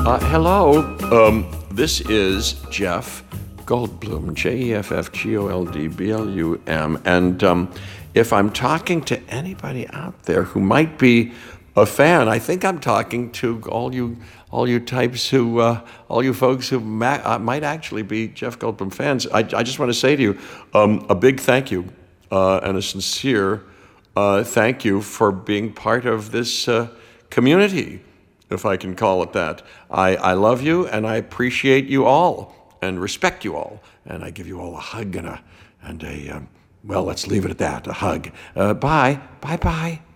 Hello. This is Jeff Goldblum, Jeffgoldblum. And if I'm talking to anybody out there who might be a fan, I think I'm talking to all you types who, all you folks who might actually be Jeff Goldblum fans. I just want to say to you a big thank you and a sincere thank you for being part of this community, if I can call it that. I love you, and I appreciate you all, and respect you all, and I give you all a hug and a well, let's leave it at that, a hug. Bye.